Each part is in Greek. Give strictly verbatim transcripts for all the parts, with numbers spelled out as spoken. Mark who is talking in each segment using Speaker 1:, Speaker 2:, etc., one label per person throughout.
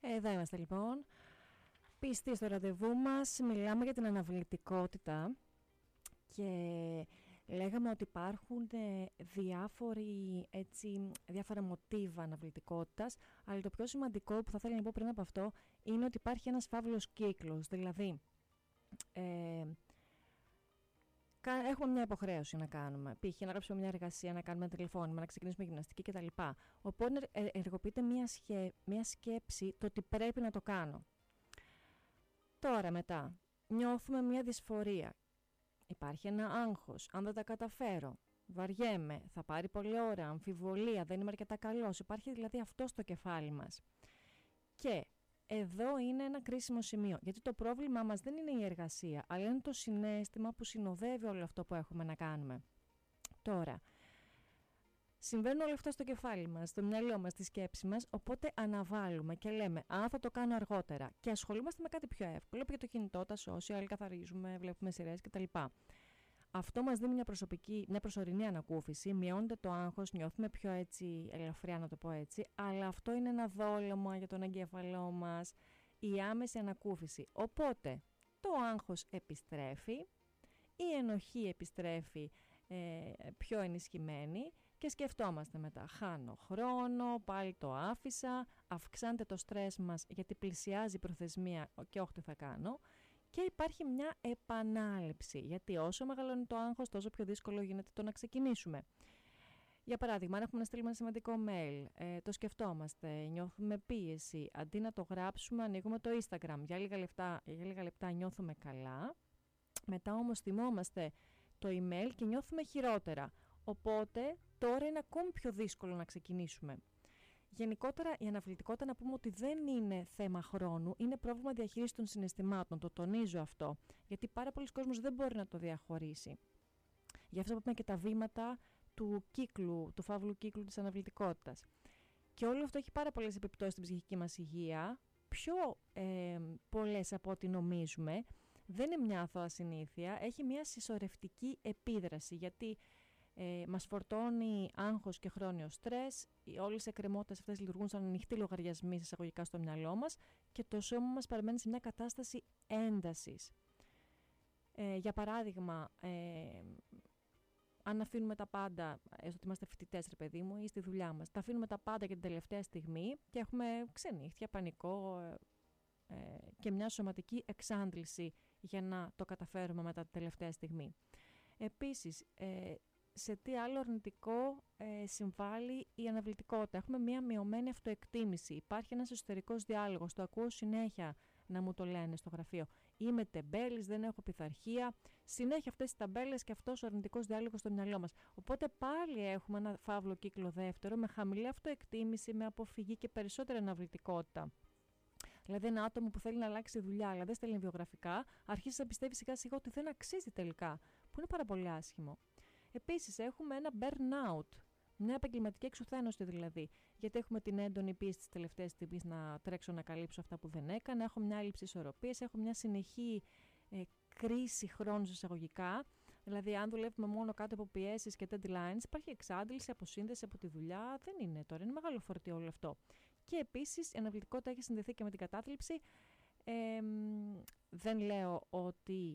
Speaker 1: Εδώ είμαστε λοιπόν, πιστοί στο ραντεβού μας, μιλάμε για την αναβλητικότητα και λέγαμε ότι υπάρχουν διάφοροι, έτσι, διάφορα μοτίβα αναβλητικότητας, αλλά το πιο σημαντικό που θα ήθελα να πω πριν από αυτό είναι ότι υπάρχει ένας φαύλος κύκλος, δηλαδή ε, έχουμε μια υποχρέωση να κάνουμε, π.χ. να γράψουμε μια εργασία, να κάνουμε ένα τηλεφώνημα, να ξεκινήσουμε γυμναστική κτλ. Οπότε ενεργοποιείται μια, σχέ, μια σκέψη το ότι πρέπει να το κάνω. Τώρα μετά νιώθουμε μια δυσφορία, υπάρχει ένα άγχος, αν δεν τα καταφέρω, βαριέμαι, θα πάρει πολλή ώρα, αμφιβολία, δεν είμαι αρκετά καλός, υπάρχει δηλαδή αυτό στο κεφάλι μας. Και εδώ είναι ένα κρίσιμο σημείο, γιατί το πρόβλημά μας δεν είναι η εργασία, αλλά είναι το συναίσθημα που συνοδεύει όλο αυτό που έχουμε να κάνουμε. Τώρα, συμβαίνουν όλα αυτά στο κεφάλι μας, στο μυαλό μας, στη σκέψη μας, οπότε αναβάλουμε και λέμε «Α, θα το κάνω αργότερα» και ασχολούμαστε με κάτι πιο εύκολο, για το κινητό, τα social, καθαρίζουμε, βλέπουμε σειρές κτλ. Αυτό μας δίνει μια, προσωπική, μια προσωρινή ανακούφιση, μειώνεται το άγχος, νιώθουμε πιο έτσι ελαφριά, να το πω έτσι, αλλά αυτό είναι ένα δόλωμα για τον εγκέφαλό μας, η άμεση ανακούφιση. Οπότε το άγχος επιστρέφει, η ενοχή επιστρέφει ε, πιο ενισχυμένη και σκεφτόμαστε μετά, χάνω χρόνο, πάλι το άφησα, αυξάνεται το στρες μας γιατί πλησιάζει η προθεσμία και όχι τι θα κάνω. Και υπάρχει μια επανάληψη, γιατί όσο μεγαλώνει το άγχος, τόσο πιο δύσκολο γίνεται το να ξεκινήσουμε. Για παράδειγμα, αν έχουμε να στείλουμε ένα σημαντικό mail, ε, το σκεφτόμαστε, νιώθουμε πίεση, αντί να το γράψουμε, ανοίγουμε το Instagram. Για λίγα λεπτά, για λίγα λεπτά νιώθουμε καλά, μετά όμως θυμόμαστε το email και νιώθουμε χειρότερα. Οπότε τώρα είναι ακόμη πιο δύσκολο να ξεκινήσουμε. Γενικότερα η αναβλητικότητα, να πούμε ότι δεν είναι θέμα χρόνου, είναι πρόβλημα διαχείρισης των συναισθημάτων, το τονίζω αυτό, γιατί πάρα πολλοί κόσμος δεν μπορεί να το διαχωρίσει. Γι' αυτό είπαμε και τα βήματα του κύκλου, του φαύλου κύκλου της αναβλητικότητας. Και όλο αυτό έχει πάρα πολλές επιπτώσεις στην ψυχική μας υγεία, πιο ε, πολλές από ό,τι νομίζουμε, δεν είναι μια αθώα συνήθεια, έχει μια συσσωρευτική επίδραση, γιατί Ε, μας φορτώνει άγχος και χρόνιο στρες, όλες οι εκκρεμότητες αυτές λειτουργούν σαν ανοιχτοί λογαριασμοί εισαγωγικά στο μυαλό μας και το σώμα μας παραμένει σε μια κατάσταση έντασης. Ε, για παράδειγμα, ε, αν αφήνουμε τα πάντα, έστω ότι είμαστε φοιτητές ρε παιδί μου ή στη δουλειά μας, τα αφήνουμε τα πάντα για την τελευταία στιγμή και έχουμε ξενύχτια, πανικό ε, ε, και μια σωματική εξάντληση για να το καταφέρουμε μετά την τελευταία στιγμή. Επίσης, ε, σε τι άλλο αρνητικό ε, συμβάλλει η αναβλητικότητα. Έχουμε μια μειωμένη αυτοεκτίμηση. Υπάρχει ένας εσωτερικός διάλογος. Το ακούω συνέχεια να μου το λένε στο γραφείο. Είμαι τεμπέλης, δεν έχω πειθαρχία. Συνέχεια αυτές οι ταμπέλες και αυτός ο αρνητικός διάλογος στο μυαλό μας. Οπότε πάλι έχουμε ένα φαύλο κύκλο δεύτερο με χαμηλή αυτοεκτίμηση, με αποφυγή και περισσότερη αναβλητικότητα. Δηλαδή, ένα άτομο που θέλει να αλλάξει δουλειά, αλλά δεν στέλνει βιογραφικά, αρχίζει να πιστεύει σιγά σιγά ότι δεν αξίζει τελικά, που είναι πάρα πολύ άσχημο. Επίσης, έχουμε ένα burnout, μια επαγγελματική εξουθένωση δηλαδή, γιατί έχουμε την έντονη πίεση της τελευταίας στιγμής να τρέξω να καλύψω αυτά που δεν έκανα, έχω μια έλλειψη ισορροπίας, έχω μια συνεχή ε, κρίση χρόνου εισαγωγικά, δηλαδή αν δουλεύουμε μόνο κάτω από πιέσεις και deadlines, υπάρχει εξάντληση, αποσύνδεση από τη δουλειά, δεν είναι τώρα, είναι μεγάλο φορτίο όλο αυτό. Και επίσης η αναβλητικότητα έχει συνδεθεί και με την κατάθλιψη. Ε, δεν λέω ότι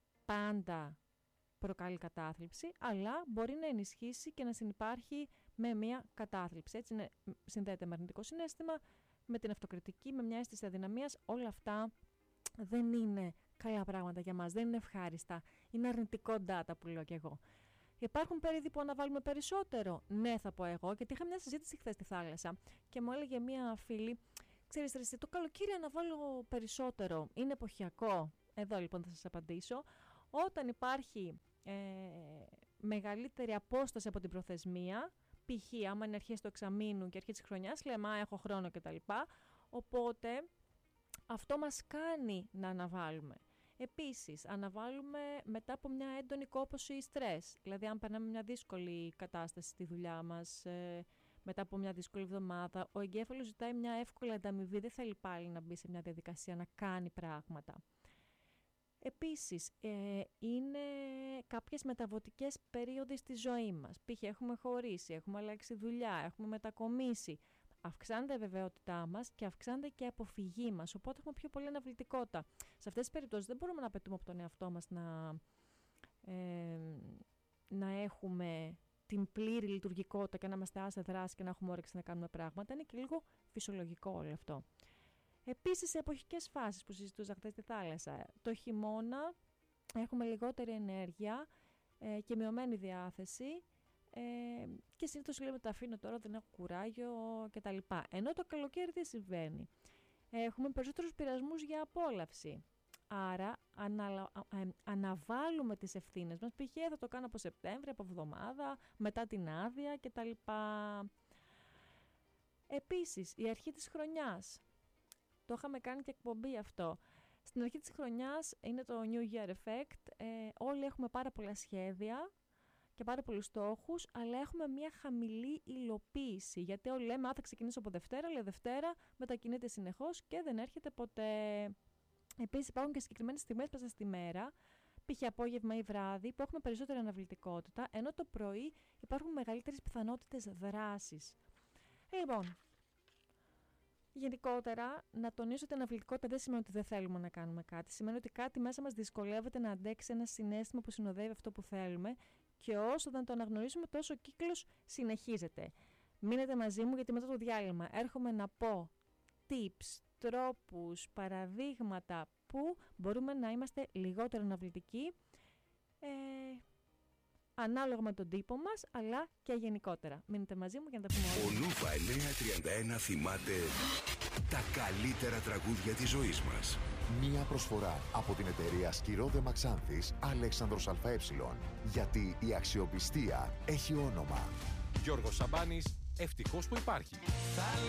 Speaker 1: πάντα προκαλεί κατάθλιψη, αλλά μπορεί να ενισχύσει και να συνυπάρχει με μια κατάθλιψη. Έτσι είναι, συνδέεται με αρνητικό συναίσθημα, με την αυτοκριτική, με μια αίσθηση αδυναμίας. Όλα αυτά δεν είναι καλά πράγματα για μας, δεν είναι ευχάριστα. Είναι αρνητικό data που λέω κι εγώ. Υπάρχουν περίοδοι που αναβάλουμε περισσότερο. Ναι, θα πω εγώ, γιατί είχα μια συζήτηση χθες στη θάλασσα και μου έλεγε μια φίλη, ξέρεις ρε, το καλοκαίρι αναβάλω περισσότερο. Είναι εποχιακό. Εδώ λοιπόν θα σας απαντήσω. Όταν υπάρχει ε, μεγαλύτερη απόσταση από την προθεσμία, π.χ. άμα είναι αρχές του εξαμήνου και αρχές της χρονιάς, λέμε α, έχω χρόνο κτλ. Οπότε αυτό μας κάνει να αναβάλουμε. Επίσης, αναβάλουμε μετά από μια έντονη κόπωση ή στρες. Δηλαδή, αν περνάμε μια δύσκολη κατάσταση στη δουλειά μας, ε, μετά από μια δύσκολη εβδομάδα, ο εγκέφαλος ζητάει μια εύκολη ανταμοιβή, δεν θέλει πάλι να μπει σε μια διαδικασία να κάνει πράγματα. Επίσης, ε, είναι κάποιες μεταβοτικές περίοδοι στη ζωή μας. Π.χ. έχουμε χωρίσει, έχουμε αλλάξει δουλειά, έχουμε μετακομίσει. αυξάνεται η βεβαιότητά μας και αυξάνεται και η αποφυγή μας. Οπότε έχουμε πιο πολύ αναβλητικότητα. Σε αυτές τις περιπτώσεις δεν μπορούμε να απαιτούμε από τον εαυτό μας να, ε, να έχουμε την πλήρη λειτουργικότητα και να είμαστε άσε δράση και να έχουμε όρεξη να κάνουμε πράγματα. Είναι και λίγο φυσιολογικό όλο αυτό. Επίσης, σε εποχικές φάσεις που συζητούσα χθες στη θάλασσα, το χειμώνα έχουμε λιγότερη ενέργεια ε, και μειωμένη διάθεση ε, και συνήθως λέμε το αφήνω τώρα, δεν έχω κουράγιο κτλ. Ενώ το καλοκαίρι τι συμβαίνει. Έχουμε περισσότερους πειρασμούς για απόλαυση. Άρα αναλα... ε, αναβάλουμε τις ευθύνες μας. Π.χ. θα το κάνω από Σεπτέμβρη, από εβδομάδα, μετά την άδεια κτλ. Επίσης, η αρχή της χρονιάς. Το είχαμε κάνει και εκπομπή αυτό. Στην αρχή της χρονιάς είναι το New Year Effect. Ε, όλοι έχουμε πάρα πολλά σχέδια και πάρα πολλούς στόχους, αλλά έχουμε μια χαμηλή υλοποίηση. Γιατί όλοι λέμε, α, θα ξεκινήσω από Δευτέρα, αλλά Δευτέρα μετακινείται συνεχώς και δεν έρχεται ποτέ. Επίσης, υπάρχουν και συγκεκριμένες στιγμές μέσα στη μέρα, π.χ. απόγευμα ή βράδυ, που έχουμε περισσότερη αναβλητικότητα, ενώ το πρωί υπάρχουν μεγαλύτερες πιθανότητες δράσης. Λοιπόν, γενικότερα, να τονίσω ότι η αναβλητικότητα δεν σημαίνει ότι δεν θέλουμε να κάνουμε κάτι. Σημαίνει ότι κάτι μέσα μας δυσκολεύεται να αντέξει ένα συναίσθημα που συνοδεύει αυτό που θέλουμε και όσο δεν το αναγνωρίζουμε, τόσο ο κύκλος συνεχίζεται. Μείνετε μαζί μου γιατί μετά το διάλειμμα έρχομαι να πω tips, τρόπους, παραδείγματα που μπορούμε να είμαστε λιγότερο αναβλητικοί ε, ανάλογα με τον τύπο μας, αλλά και γενικότερα. Μείνετε μαζί μου για να τα πούμε όλα.
Speaker 2: Ο Νούβα εννιακόσια τριάντα ένα θυμάται τα καλύτερα τραγούδια της ζωής μας.
Speaker 3: Μία προσφορά από την εταιρεία Σκυρόδε Μαξάνθης Αλέξανδρος ΑΕ. Γιατί η αξιοπιστία έχει όνομα.
Speaker 4: Γιώργος Σαμπάνης, ευτυχώς που υπάρχει.